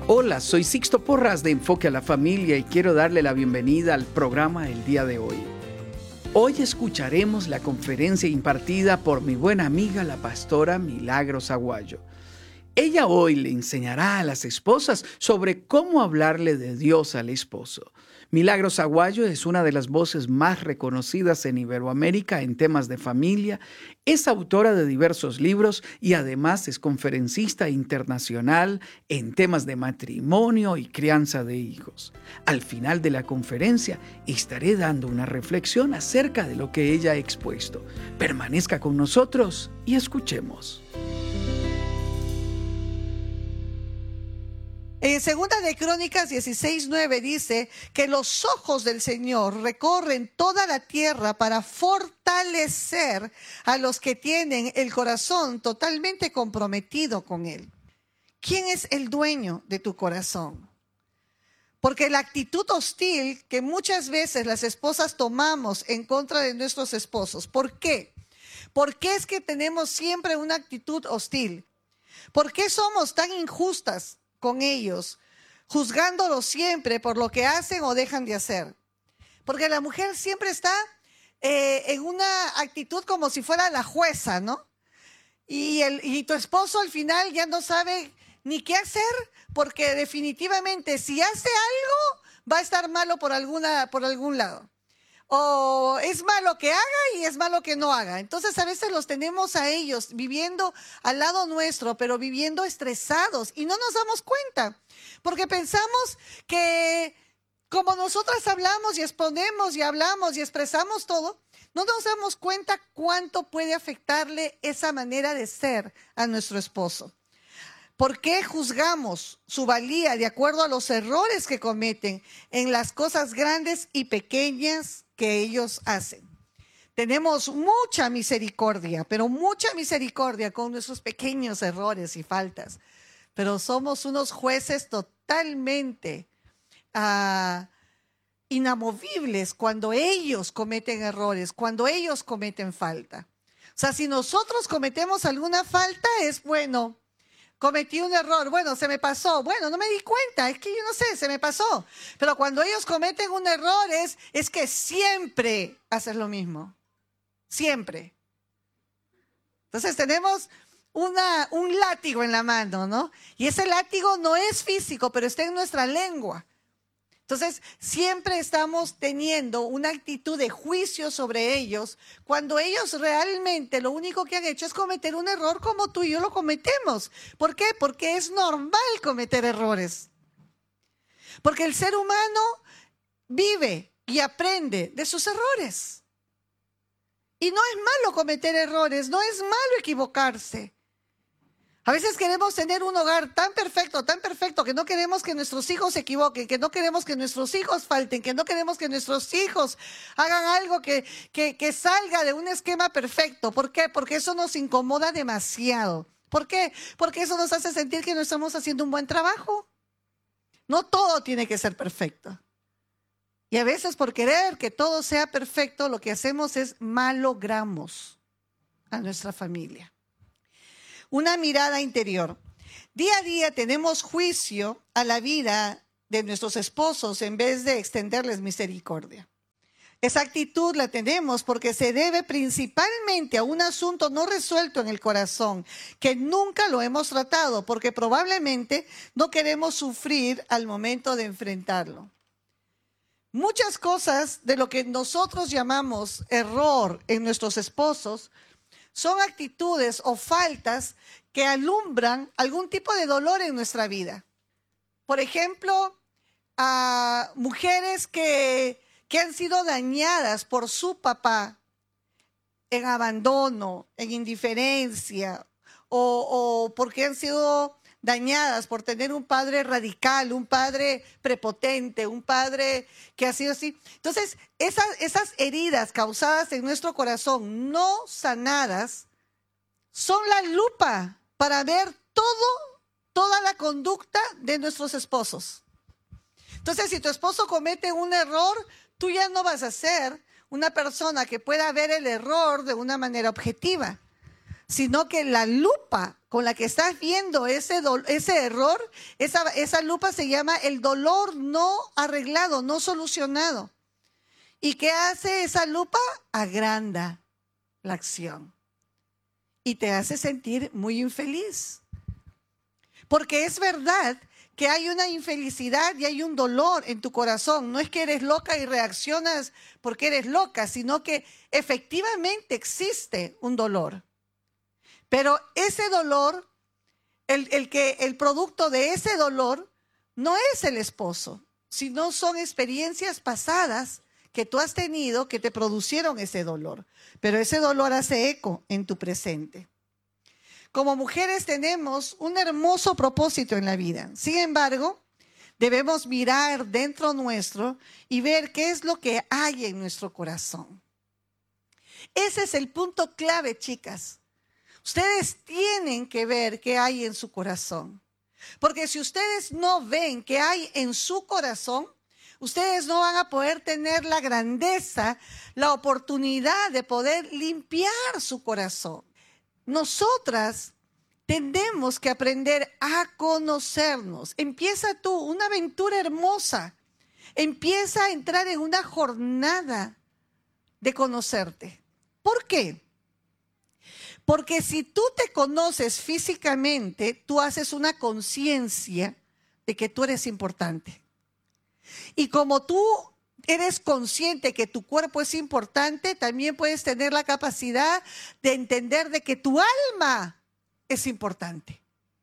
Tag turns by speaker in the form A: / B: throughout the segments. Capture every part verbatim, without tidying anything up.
A: Hola, soy Sixto Porras de Enfoque a la Familia y quiero darle la bienvenida al programa el día de hoy. Hoy escucharemos la conferencia impartida por mi buena amiga la pastora Milagros Aguayo. Ella hoy le enseñará a las esposas sobre cómo hablarle de Dios al esposo. Milagros Aguayo es una de las voces más reconocidas en Iberoamérica en temas de familia, es autora de diversos libros y además es conferencista internacional en temas de matrimonio y crianza de hijos. Al final de la conferencia estaré dando una reflexión acerca de lo que ella ha expuesto. Permanezca con nosotros y escuchemos.
B: En Segunda de Crónicas dieciséis nueve dice que los ojos del Señor recorren toda la tierra para fortalecer a los que tienen el corazón totalmente comprometido con Él. ¿Quién es el dueño de tu corazón? Porque la actitud hostil que muchas veces las esposas tomamos en contra de nuestros esposos. ¿Por qué? ¿Por qué es que tenemos siempre una actitud hostil? ¿Por qué somos tan injustas con ellos, juzgándolos siempre por lo que hacen o dejan de hacer? Porque la mujer siempre está eh, en una actitud como si fuera la jueza, ¿no? Y, el, y tu esposo al final ya no sabe ni qué hacer, porque definitivamente si hace algo va a estar malo por, alguna, por algún lado. O es malo que haga y es malo que no haga. Entonces a veces los tenemos a ellos viviendo al lado nuestro, pero viviendo estresados y no nos damos cuenta. Porque pensamos que como nosotras hablamos y exponemos y hablamos y expresamos todo, no nos damos cuenta cuánto puede afectarle esa manera de ser a nuestro esposo. ¿Por qué juzgamos su valía de acuerdo a los errores que cometen en las cosas grandes y pequeñas que ellos hacen? Tenemos mucha misericordia, pero mucha misericordia con nuestros pequeños errores y faltas. Pero somos unos jueces totalmente uh, inamovibles cuando ellos cometen errores, cuando ellos cometen falta. O sea, si nosotros cometemos alguna falta, es bueno. Cometí un error, bueno, se me pasó, bueno, no me di cuenta, es que yo no sé, se me pasó. Pero cuando ellos cometen un error es, es que siempre haces lo mismo, siempre. Entonces tenemos una, un látigo en la mano, ¿no? Y ese látigo no es físico, pero está en nuestra lengua. Entonces, siempre estamos teniendo una actitud de juicio sobre ellos cuando ellos realmente lo único que han hecho es cometer un error como tú y yo lo cometemos. ¿Por qué? Porque es normal cometer errores. Porque el ser humano vive y aprende de sus errores. Y no es malo cometer errores, no es malo equivocarse. A veces queremos tener un hogar tan perfecto, tan perfecto, que no queremos que nuestros hijos se equivoquen, que no queremos que nuestros hijos falten, que no queremos que nuestros hijos hagan algo que, que, que salga de un esquema perfecto. ¿Por qué? Porque eso nos incomoda demasiado. ¿Por qué? Porque eso nos hace sentir que no estamos haciendo un buen trabajo. No todo tiene que ser perfecto. Y a veces por querer que todo sea perfecto, lo que hacemos es malogramos a nuestra familia. Una mirada interior. Día a día tenemos juicio a la vida de nuestros esposos en vez de extenderles misericordia. Esa actitud la tenemos porque se debe principalmente a un asunto no resuelto en el corazón, que nunca lo hemos tratado, porque probablemente no queremos sufrir al momento de enfrentarlo. Muchas cosas de lo que nosotros llamamos error en nuestros esposos son actitudes o faltas que alumbran algún tipo de dolor en nuestra vida. Por ejemplo, a mujeres que, que han sido dañadas por su papá en abandono, en indiferencia, o, o porque han sido dañadas por tener un padre radical, un padre prepotente, un padre que ha sido así. Entonces, esas, esas heridas causadas en nuestro corazón, no sanadas, son la lupa para ver todo, toda la conducta de nuestros esposos. Entonces, si tu esposo comete un error, tú ya no vas a ser una persona que pueda ver el error de una manera objetiva. sino que la lupa con la que estás viendo ese, do, ese error, esa, esa lupa se llama el dolor no arreglado, no solucionado. ¿Y qué hace esa lupa? Agranda la acción y te hace sentir muy infeliz. Porque es verdad que hay una infelicidad y hay un dolor en tu corazón. No es que eres loca y reaccionas porque eres loca, sino que efectivamente existe un dolor. Pero ese dolor, el, el, que, el producto de ese dolor no es el esposo, sino son experiencias pasadas que tú has tenido que te producieron ese dolor. Pero ese dolor hace eco en tu presente. Como mujeres tenemos un hermoso propósito en la vida. Sin embargo, debemos mirar dentro nuestro y ver qué es lo que hay en nuestro corazón. Ese es el punto clave, chicas. Ustedes tienen que ver qué hay en su corazón. Porque si ustedes no ven qué hay en su corazón, ustedes no van a poder tener la grandeza, la oportunidad de poder limpiar su corazón. Nosotras tenemos que aprender a conocernos. Empieza tú una aventura hermosa. Empieza a entrar en una jornada de conocerte. ¿Por qué? Porque si tú te conoces físicamente, tú haces una conciencia de que tú eres importante. Y como tú eres consciente que tu cuerpo es importante, también puedes tener la capacidad de entender de que tu alma es importante.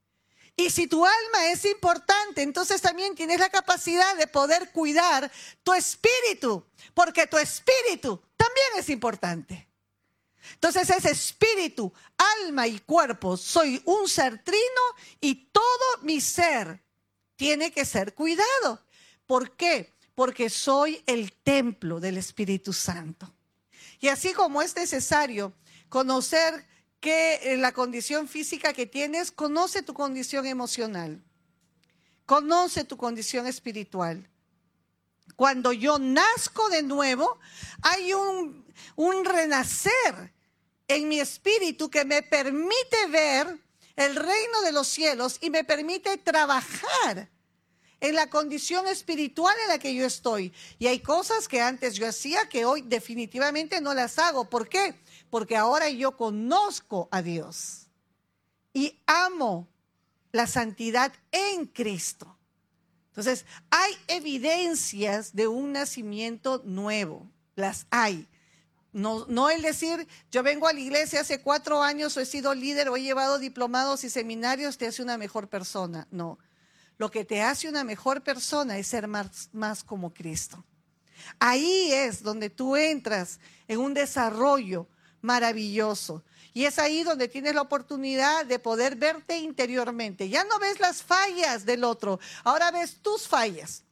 B: Y si tu alma es importante, entonces también tienes la capacidad de poder cuidar tu espíritu, porque tu espíritu también es importante. Entonces es espíritu, alma y cuerpo. Soy un ser trino y todo mi ser tiene que ser cuidado. ¿Por qué? Porque soy el templo del Espíritu Santo. Y así como es necesario conocer que la condición física que tienes, conoce tu condición emocional, conoce tu condición espiritual. Cuando yo nazco de nuevo, hay un, un renacer en mi espíritu que me permite ver el reino de los cielos y me permite trabajar en la condición espiritual en la que yo estoy. Y hay cosas que antes yo hacía que hoy definitivamente no las hago. ¿Por qué? Porque ahora yo conozco a Dios y amo la santidad en Cristo. Entonces, hay evidencias de un nacimiento nuevo. Las hay. No, no el decir, yo vengo a la iglesia hace cuatro años, o he sido líder, o he llevado diplomados y seminarios, te hace una mejor persona. No. Lo que te hace una mejor persona es ser más, más como Cristo. Ahí es donde tú entras en un desarrollo maravilloso. Y es ahí donde tienes la oportunidad de poder verte interiormente. Ya no ves las fallas del otro, ahora ves tus fallas.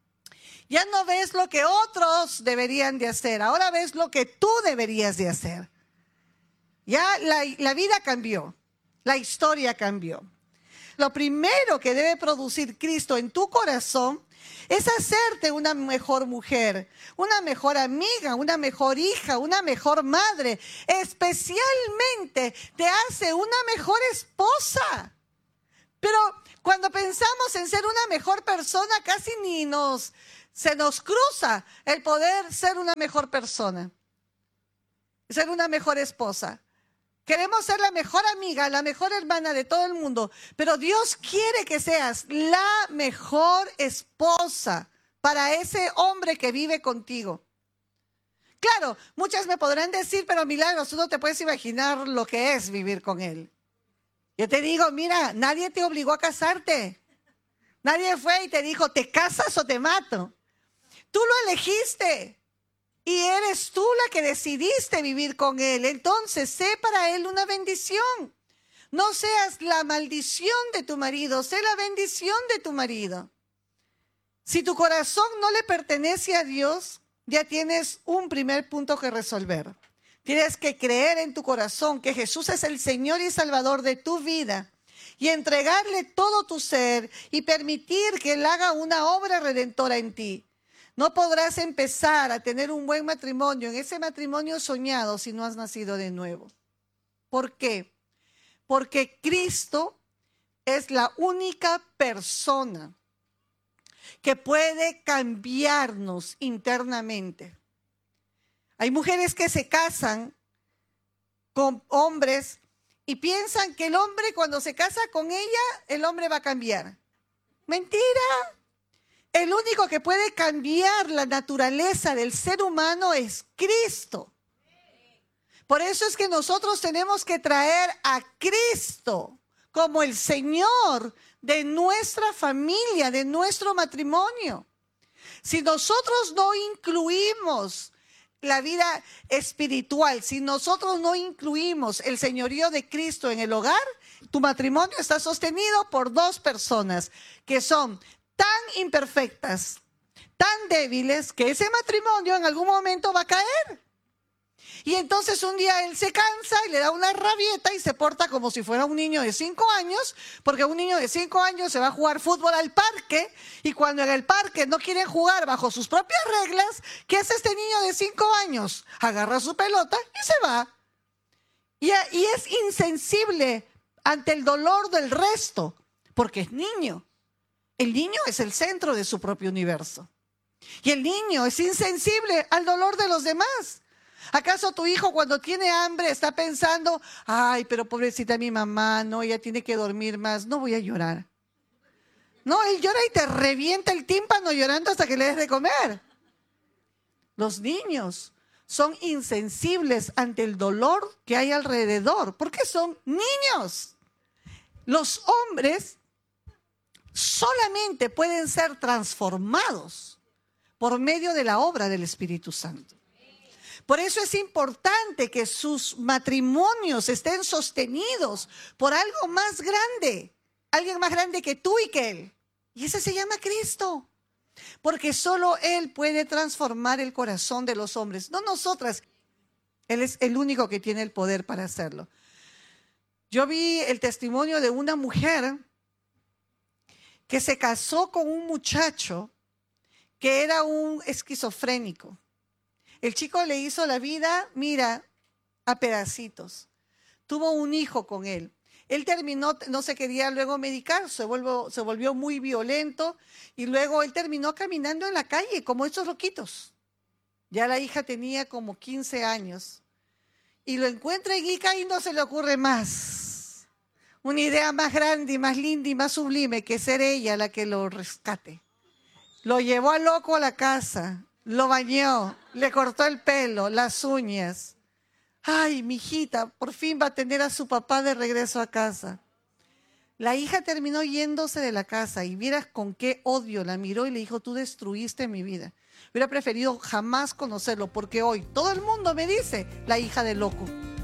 B: Ya no ves lo que otros deberían de hacer, ahora ves lo que tú deberías de hacer. Ya la, la vida cambió, la historia cambió. Lo primero que debe producir Cristo en tu corazón es hacerte una mejor mujer, una mejor amiga, una mejor hija, una mejor madre. Especialmente te hace una mejor esposa. Pero cuando pensamos en ser una mejor persona, casi ni nos, se nos cruza el poder ser una mejor persona, ser una mejor esposa. Queremos ser la mejor amiga, la mejor hermana de todo el mundo, pero Dios quiere que seas la mejor esposa para ese hombre que vive contigo. Claro, muchas me podrán decir, pero Milagros, tú no te puedes imaginar lo que es vivir con él. Yo te digo, mira, nadie te obligó a casarte. Nadie fue y te dijo, ¿te casas o te mato? Tú lo elegiste. Y eres tú la que decidiste vivir con él. Entonces, sé para él una bendición. No seas la maldición de tu marido, sé la bendición de tu marido. Si tu corazón no le pertenece a Dios, ya tienes un primer punto que resolver. Tienes que creer en tu corazón que Jesús es el Señor y Salvador de tu vida y entregarle todo tu ser y permitir que Él haga una obra redentora en ti. No podrás empezar a tener un buen matrimonio, en ese matrimonio soñado, si no has nacido de nuevo. ¿Por qué? porque Cristo es la única persona que puede cambiarnos internamente. Hay mujeres que se casan con hombres y piensan que el hombre, cuando se casa con ella, el hombre va a cambiar. Mentira. El único que puede cambiar la naturaleza del ser humano es Cristo. Por eso es que nosotros tenemos que traer a Cristo como el Señor de nuestra familia, de nuestro matrimonio. Si nosotros no incluimos la vida espiritual, si nosotros no incluimos el señorío de Cristo en el hogar, tu matrimonio está sostenido por dos personas que son tan imperfectas, tan débiles, que ese matrimonio en algún momento va a caer. Y entonces un día él se cansa y le da una rabieta y se porta como si fuera un niño de cinco años, porque un niño de cinco años se va a jugar fútbol al parque y cuando en el parque no quieren jugar bajo sus propias reglas, ¿qué hace este niño de cinco años? Agarra su pelota y se va. Y, y es insensible ante el dolor del resto, porque es niño. El niño es el centro de su propio universo. Y el niño es insensible al dolor de los demás. ¿Acaso tu hijo cuando tiene hambre está pensando, ay, pero pobrecita mi mamá, no, ella tiene que dormir más, no voy a llorar? No, él llora y te revienta el tímpano llorando hasta que le des de comer. Los niños son insensibles ante el dolor que hay alrededor, porque son niños. Los hombres solamente pueden ser transformados por medio de la obra del Espíritu Santo. Por eso es importante que sus matrimonios estén sostenidos por algo más grande, alguien más grande que tú y que él. Y ese se llama Cristo, porque solo Él puede transformar el corazón de los hombres, no nosotras. Él es el único que tiene el poder para hacerlo. Yo vi el testimonio de una mujer que se casó con un muchacho que era un esquizofrénico. El chico le hizo la vida, mira, a pedacitos. Tuvo un hijo con él. Él terminó, no se quería luego medicar, se volvió, se volvió muy violento y luego él terminó caminando en la calle como estos loquitos. Ya la hija tenía como quince años y lo encuentra en Ica y no se le ocurre más. Una idea más grande y más linda y más sublime que ser ella la que lo rescate. Lo llevó a loco a la casa. Lo bañó, le cortó el pelo, las uñas. Ay, mi hijita, por fin va a tener a su papá de regreso a casa. La hija terminó yéndose de la casa y vieras con qué odio la miró y le dijo, tú destruiste mi vida. Hubiera preferido jamás conocerlo porque hoy todo el mundo me dice la hija de loco.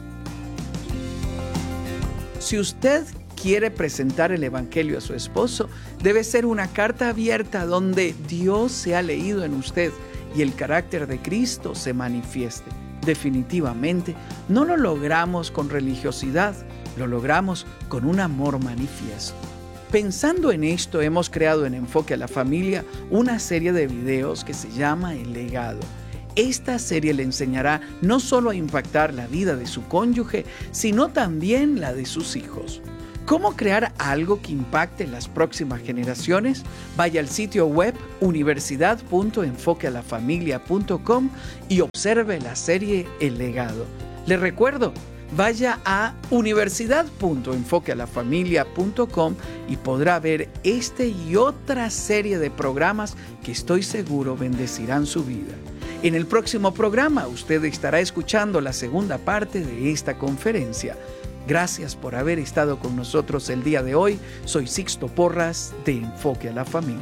A: Si usted quiere presentar el Evangelio a su esposo, debe ser una carta abierta donde Dios se ha leído en usted y el carácter de Cristo se manifieste. Definitivamente, no lo logramos con religiosidad, lo logramos con un amor manifiesto. Pensando en esto, hemos creado en Enfoque a la Familia una serie de videos que se llama El Legado. Esta serie le enseñará no solo a impactar la vida de su cónyuge, sino también la de sus hijos. ¿Cómo crear algo que impacte las próximas generaciones? Vaya al sitio web universidad punto enfoque a la familia punto com y observe la serie El Legado. Le recuerdo, vaya a universidad punto enfoque a la familia punto com y podrá ver este y otra serie de programas que estoy seguro bendecirán su vida. En el próximo programa usted estará escuchando la segunda parte de esta conferencia. Gracias por haber estado con nosotros el día de hoy. Soy Sixto Porras de Enfoque a la Familia.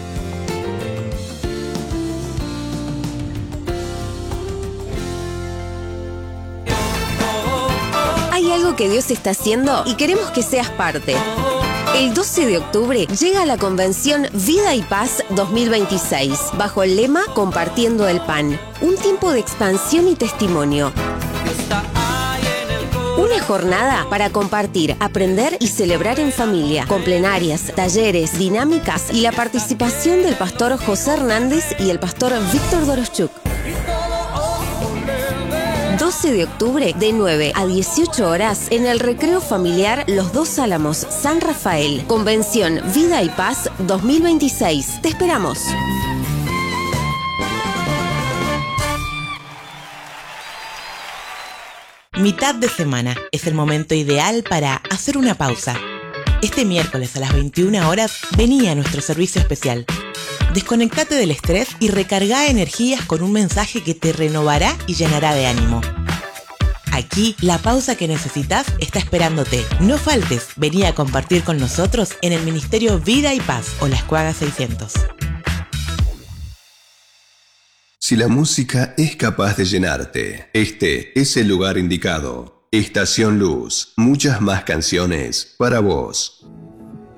C: Hay algo que Dios está haciendo y queremos que seas parte. El doce de octubre llega la convención Vida y Paz dos mil veintiséis, bajo el lema Compartiendo el Pan. Un tiempo de expansión y testimonio. Una jornada para compartir, aprender y celebrar en familia, con plenarias, talleres, dinámicas y la participación del pastor José Hernández y el pastor Víctor Doroschuk. doce de octubre de nueve a dieciocho horas en el Recreo Familiar Los Dos Álamos, San Rafael. Convención Vida y Paz dos mil veintiséis. Te esperamos.
D: Mitad de semana es el momento ideal para hacer una pausa. Este miércoles a las veintiuna horas venía nuestro servicio especial. Desconectate del estrés y recarga energías con un mensaje que te renovará y llenará de ánimo. Aquí, la pausa que necesitas está esperándote. No faltes, vení a compartir con nosotros en el Ministerio Vida y Paz o La Escuaga seiscientos.
E: Si la música es capaz de llenarte, este es el lugar indicado. Estación Luz, muchas más canciones para vos.